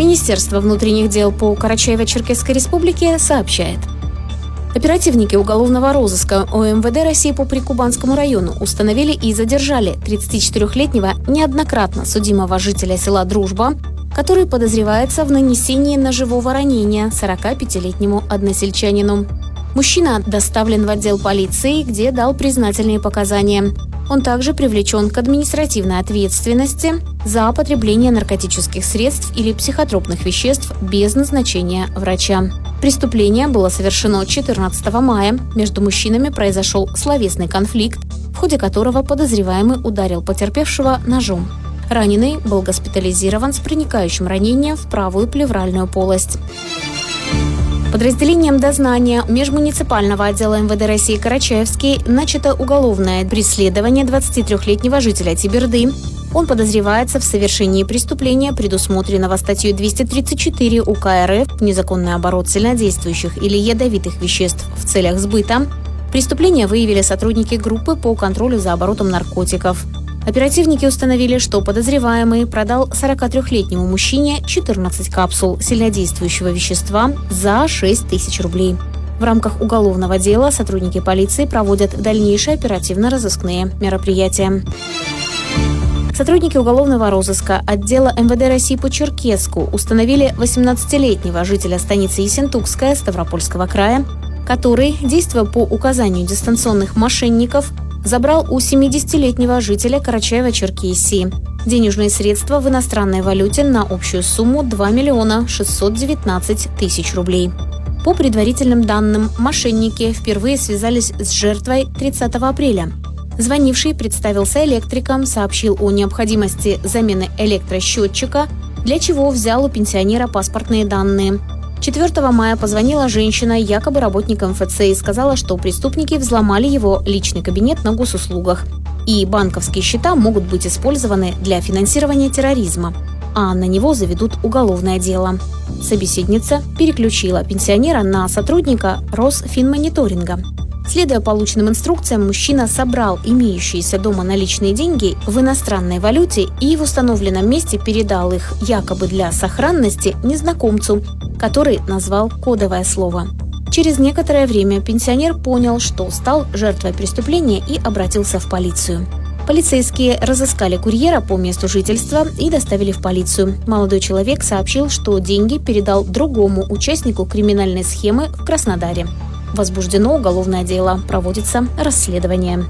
Министерство внутренних дел по Карачаево-Черкесской республике сообщает. Оперативники уголовного розыска ОМВД России по Прикубанскому району установили и задержали 34-летнего неоднократно судимого жителя села Дружба, который подозревается в нанесении ножевого ранения 45-летнему односельчанину. Мужчина доставлен в отдел полиции, где дал признательные показания. Он также привлечен к административной ответственности за употребление наркотических средств или психотропных веществ без назначения врача. Преступление было совершено 14 мая. Между мужчинами произошел словесный конфликт, в ходе которого подозреваемый ударил потерпевшего ножом. Раненый был госпитализирован с проникающим ранением в правую плевральную полость. Подразделением дознания межмуниципального отдела МВД России Карачаевский начато уголовное преследование 23-летнего жителя Тиберды. Он подозревается в совершении преступления, предусмотренного статьей 234 УК РФ «Незаконный оборот сильнодействующих или ядовитых веществ в целях сбыта». Преступление выявили сотрудники группы по контролю за оборотом наркотиков. Оперативники установили, что подозреваемый продал 43-летнему мужчине 14 капсул сильнодействующего вещества за 6 тысяч рублей. В рамках уголовного дела сотрудники полиции проводят дальнейшие оперативно-розыскные мероприятия. Сотрудники уголовного розыска отдела МВД России по Черкесску установили 18-летнего жителя станицы Ессентукская Ставропольского края, который, действуя по указанию дистанционных мошенников, забрал у 70-летнего жителя Карачаево-Черкесии денежные средства в иностранной валюте на общую сумму 2 миллиона 619 тысяч рублей. По предварительным данным, мошенники впервые связались с жертвой 30 апреля. Звонивший представился электриком, сообщил о необходимости замены электросчетчика, для чего взял у пенсионера паспортные данные. 4 мая позвонила женщина, якобы работник МФЦ, и сказала, что преступники взломали его личный кабинет на госуслугах, и банковские счета могут быть использованы для финансирования терроризма, а на него заведут уголовное дело. Собеседница переключила пенсионера на сотрудника Росфинмониторинга. Следуя полученным инструкциям, мужчина собрал имеющиеся дома наличные деньги в иностранной валюте и в установленном месте передал их якобы для сохранности незнакомцу, который назвал кодовое слово. Через некоторое время пенсионер понял, что стал жертвой преступления, и обратился в полицию. Полицейские разыскали курьера по месту жительства и доставили в полицию. Молодой человек сообщил, что деньги передал другому участнику криминальной схемы в Краснодаре. Возбуждено уголовное дело, проводится расследование.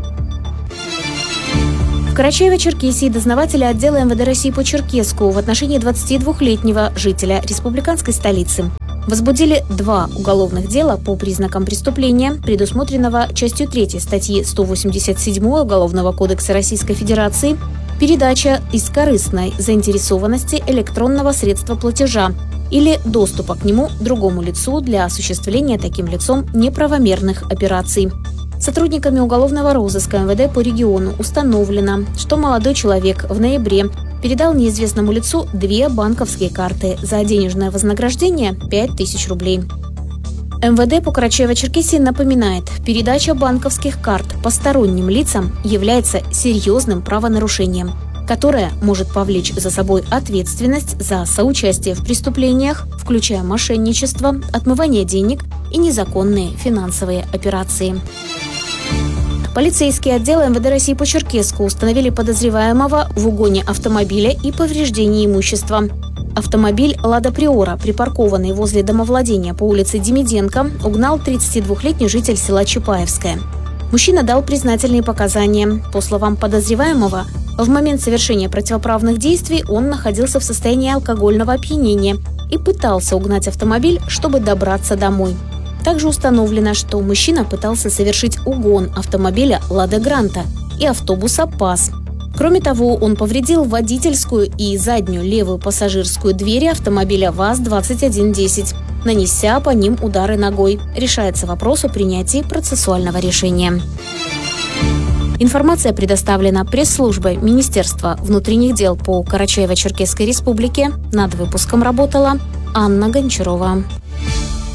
В Карачаево-Черкесии дознаватели отдела МВД России по Черкесску в отношении 22-летнего жителя республиканской столицы возбудили 2 уголовных дела по признакам преступления, предусмотренного частью 3 статьи 187 Уголовного кодекса Российской Федерации «Передача из корыстной заинтересованности электронного средства платежа или доступа к нему другому лицу для осуществления таким лицом неправомерных операций». Сотрудниками уголовного розыска МВД по региону установлено, что молодой человек в ноябре передал неизвестному лицу 2 банковские карты за денежное вознаграждение 5000 рублей. МВД по Карачаево-Черкесии напоминает, передача банковских карт посторонним лицам является серьезным правонарушением, которое может повлечь за собой ответственность за соучастие в преступлениях, включая мошенничество, отмывание денег и незаконные финансовые операции. Полицейские отделы МВД России по Черкесску установили подозреваемого в угоне автомобиля и повреждении имущества. Автомобиль «Лада Приора», припаркованный возле домовладения по улице Демиденко, угнал 32-летний житель села Чапаевское. Мужчина дал признательные показания. По словам подозреваемого, в момент совершения противоправных действий он находился в состоянии алкогольного опьянения и пытался угнать автомобиль, чтобы добраться домой. Также установлено, что мужчина пытался совершить угон автомобиля «Лада Гранта» и автобуса «ПАС». Кроме того, он повредил водительскую и заднюю левую пассажирскую двери автомобиля ВАЗ-2110, нанеся по ним удары ногой. Решается вопрос о принятии процессуального решения. Информация предоставлена пресс-службой Министерства внутренних дел по Карачаево-Черкесской республике. Над выпуском работала Анна Гончарова.